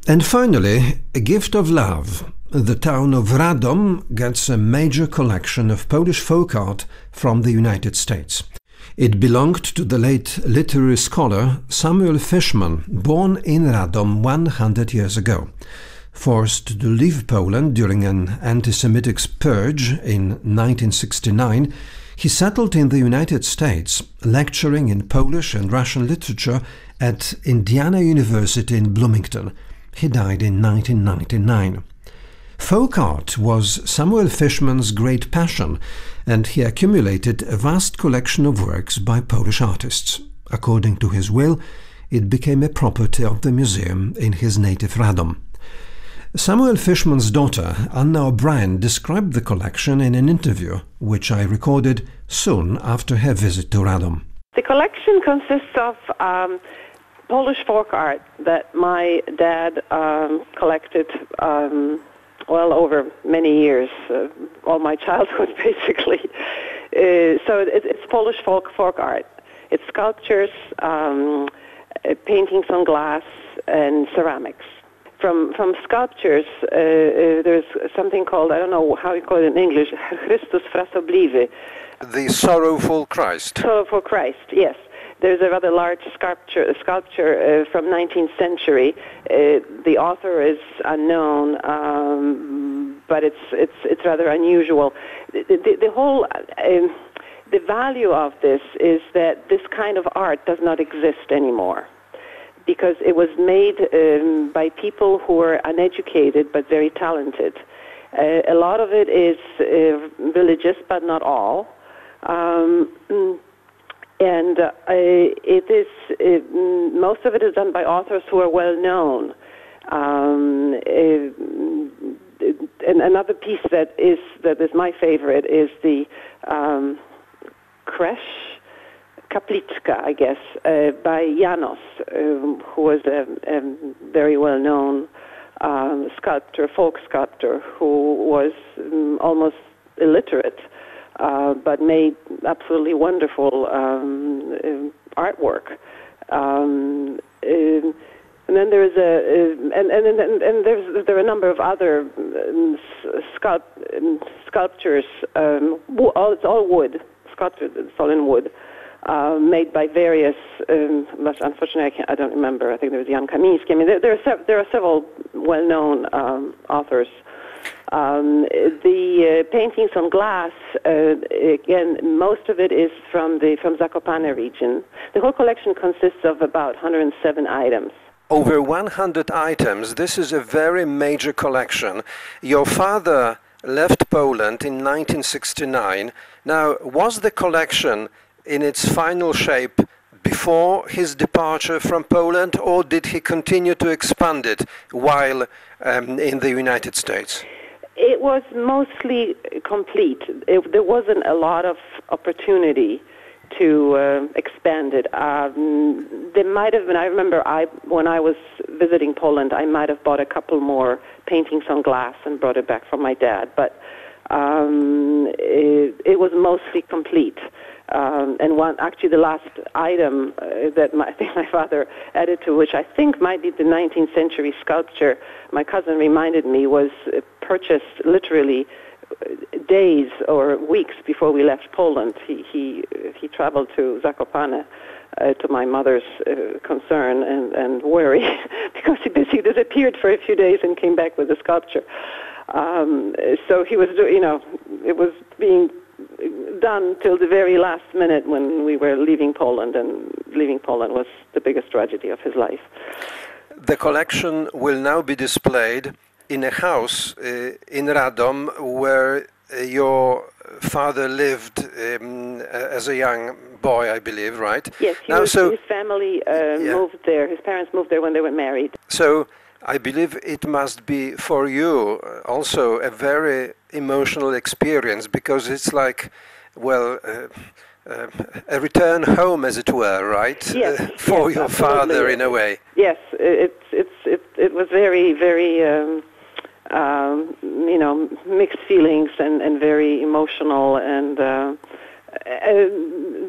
And finally, A Gift of Love. The town of Radom gets a major collection of Polish folk art from the United States. It belonged to the late literary scholar Samuel Fishman, born in Radom 100 years ago. Forced to leave Poland during an anti-Semitic purge in 1969, he settled in the United States, lecturing in Polish and Russian literature at Indiana University in Bloomington. He died in 1999. Folk art was Samuel Fishman's great passion, and he accumulated a vast collection of works by Polish artists. According to his will, it became a property of the museum in his native Radom. Samuel Fishman's daughter, Anna O'Brien, described the collection in an interview, which I recorded soon after her visit to Radom. The collection consists of Polish folk art that my dad collected over many years, all my childhood basically. So it's Polish folk art. It's sculptures, paintings on glass, and ceramics. From sculptures, there's something called, I don't know how you call it in English, Chrystus Frasobliwy. The Sorrowful Christ. Sorrowful Christ, yes. There's a rather large sculpture from 19th century. The author is unknown, but it's rather unusual. The whole the value of this is that this kind of art does not exist anymore, because it was made by people who were uneducated but very talented. A lot of it is religious, but not all. And most of it is done by authors who are well known. And another piece that is my favorite is the Kresh Kapliczka, I guess, by Janos, who was a very well known sculptor, folk sculptor, who was almost illiterate. But made absolutely wonderful artwork, and then there's there are a number of other sculptures. It's all wood, sculptures. It's all in wood, made by various. Unfortunately, I don't remember. I think there was Jan Kamiński. I mean, there are several well-known authors. The paintings on glass, again, most of it is from Zakopane region. The whole collection consists of about 107 items. Over 100 items. This is a very major collection. Your father left Poland in 1969. Now, was the collection in its final shape before his departure from Poland, or did he continue to expand it while in the United States? It was mostly complete. There wasn't a lot of opportunity to expand it. There might have been, I remember when I was visiting Poland, I might have bought a couple more paintings on glass and brought it back from my dad, but it was mostly complete. And the last item that I think my father added to, which I think might be the 19th century sculpture, my cousin reminded me, was purchased literally days or weeks before we left Poland. He traveled to Zakopane to my mother's concern and worry, because he disappeared for a few days and came back with the sculpture. So he was, it was being done till the very last minute when we were leaving Poland, and leaving Poland was the biggest tragedy of his life. The collection will now be displayed in a house in Radom where your father lived as a young boy, I believe, right? Yes, his family moved there. His parents moved there when they were married. So I believe it must be for you also a very emotional experience, because it's like, a return home, as it were, right? Yes, for your father, in a way. Yes, it was very, very, mixed feelings and very emotional, and